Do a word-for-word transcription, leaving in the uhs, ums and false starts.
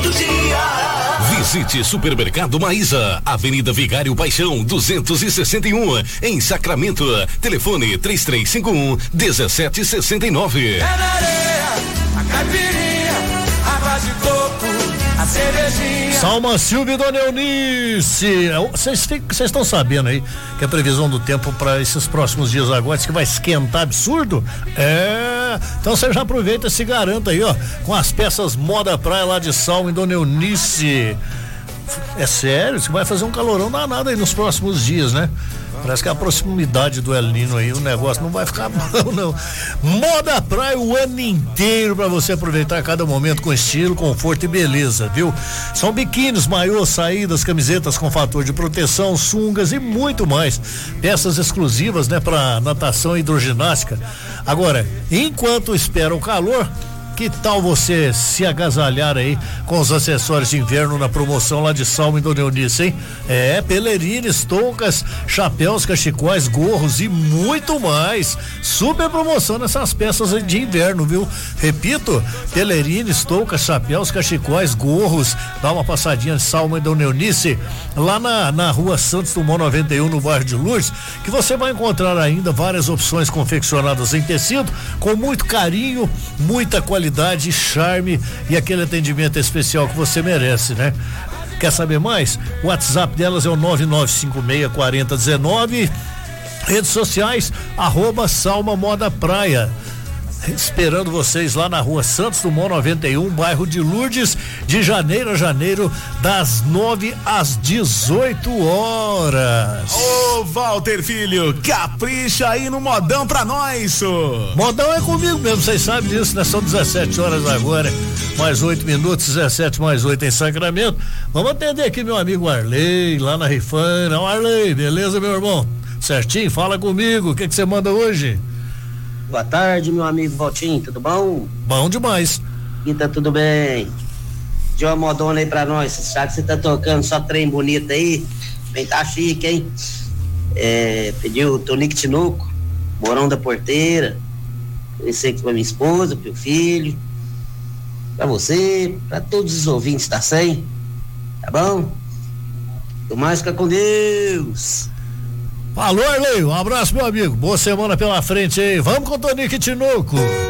do dia. Visite Supermercado Maísa, Avenida Vigário Paixão, duzentos e sessenta e um, em Sacramento. Telefone três três cinco um, um sete seis nove. É na areia, a caipirinha, água de coco, a cervejinha. Salma Silvia e Dona Eunice. Vocês estão sabendo aí que a previsão do tempo para esses próximos dias agora diz que vai esquentar absurdo? É. Então você já aproveita e se garanta aí, ó, com as peças Moda Praia lá de Salma e Dona Eunice. É sério, você vai fazer um calorão danado aí nos próximos dias, né? Parece que a proximidade do El Nino aí, o negócio não vai ficar bom, não. Moda Praia o ano inteiro pra você aproveitar cada momento com estilo, conforto e beleza, viu? São biquínis, maiôs, saídas, camisetas com fator de proteção, sungas e muito mais. Peças exclusivas, né, pra natação e hidroginástica. Agora, enquanto espera o calor, que tal você se agasalhar aí com os acessórios de inverno na promoção lá de Salma e Dona Eunice, hein? É, pelerines, toucas, chapéus, cachecóis, gorros e muito mais. Super promoção nessas peças de inverno, viu? Repito, pelerines, toucas, chapéus, cachecóis, gorros. Dá uma passadinha de Salma e Dona Eunice lá na, na rua Santos Dumont noventa e um, no bairro de Lourdes, que você vai encontrar ainda várias opções confeccionadas em tecido com muito carinho, muita qualidade, charme e aquele atendimento especial que você merece, né? Quer saber mais? O WhatsApp delas é o nove nove cinco seis, quatro zero um nove. Redes sociais, arroba Salma Moda Praia. Esperando vocês lá na rua Santos Dumont noventa e um, bairro de Lourdes, de janeiro a janeiro, das nove às dezoito horas. Ô Walter Filho, capricha aí no modão pra nós, senhor. Modão é comigo mesmo, vocês sabem disso, né? São dezessete horas agora, mais oito minutos, dezessete mais oito em Sacramento. Vamos atender aqui meu amigo Arley, lá na Rifana. Ó, Arley, beleza, meu irmão? Certinho? Fala comigo, o que que você manda hoje? Boa tarde, meu amigo Valtinho, tudo bom? Bom demais. E tá tudo bem. De uma modona aí pra nós, já que você tá tocando só trem bonito aí, bem tá chique, hein? É, pediu o Tonico Tinoco, Morão da Porteira, esse aqui pra minha esposa, pro meu filho, pra você, pra todos os ouvintes da C E M, tá bom? Do mais, fica com Deus. Falou, Arley, um abraço, meu amigo, boa semana pela frente aí, vamos com o Tonico Tinoco.